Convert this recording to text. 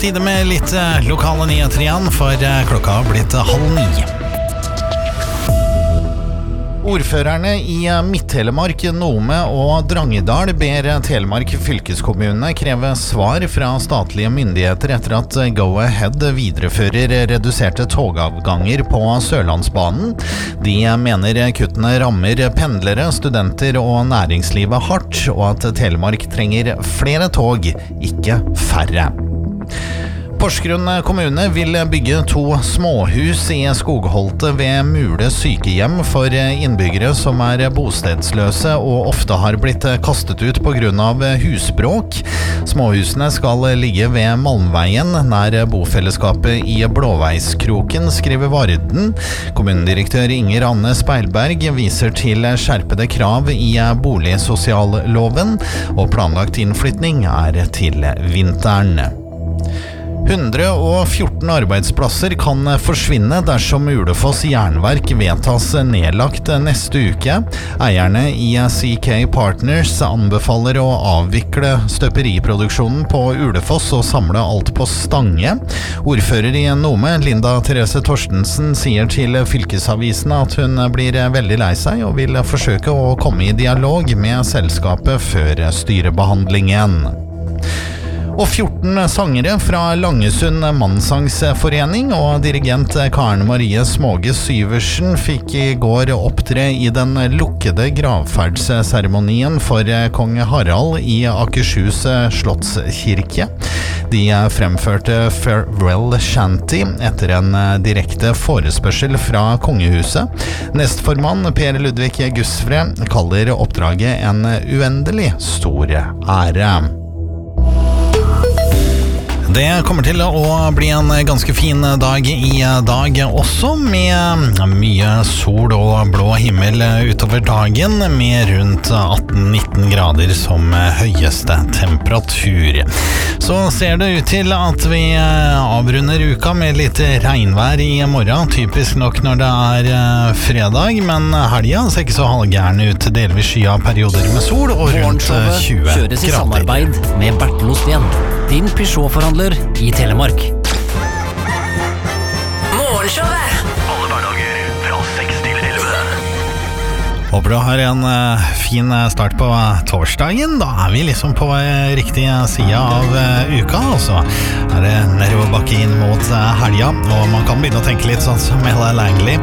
tide med litt lokale nyheter igjen, for klokka har blitt 8:30. Ordførerne i Midt-Telemark, Nome og Drangedal ber Telemark fylkeskommune kreve svar fra statlige myndigheter etter at Go-Ahead viderefører reduserte togavganger på Sørlandsbanen. De mener kuttene rammer pendlere, studenter og næringslivet hardt, og at Telemark trenger flere tog, ikke færre. Porsgrunn kommune vil bygge 2 småhus i Skogholte ved Mule sykehjem for innbyggere som bostedsløse og ofte har blitt kastet ut på grunn av husbråk. Småhusene skal ligge ved Malmveien, nær bofellesskapet i Blåveiskroken, skriver Varden. Kommunedirektør Inger Anne Speilberg viser til skjerpede krav i boligsosialloven, og planlagt innflytning til vinteren. 114 arbeidsplasser kan forsvinne dersom Ulefoss jernverk vedtas nedlagt neste uke. Eierne i CK Partners anbefaler å avvikle støperiproduksjonen på Ulefoss og samle alt på Stange. Ordfører i Nome, Linda Therese Torstensen, sier til Fylkesavisene at hun blir veldig lei seg og vil forsøke å komme i dialog med selskapet før styrebehandlingen. Og 14 sangere fra Langesund Mannsangsforening og dirigent Karen Marie Småge Syversen fikk i går opptre i den lukkede gravferdsseremonien for kong Harald i Akershus Slottskirke. De fremførte Farewell Shanty etter en direkte forespørsel fra kongehuset. Nestformann Per Ludvig Gusfre kaller oppdraget en uendelig stor ære. Det kommer til å bli en ganske fin dag i dag også, med mye sol og blå himmel utover dagen, med rundt 18-19 grader som høyeste temperatur. Så ser det ut til at vi avrunder uka med litt regnvær i morgen, typisk nok når det fredag, men helga ser ikke så halvgærne ut, delvis skya perioder med sol og rundt 20 grader. Kjøres i samarbeid med Bertel Osten, din Peugeot-forhandler i Telemark. Morgenshowet. Alle hverdager fra 6 til 11. Håper du har en fin start på torsdagen. Da vi liksom på riktig side av uka, og så det nedoverbakke inn mot helga, og man kan begynne å tenke litt sånn som Ella Langley.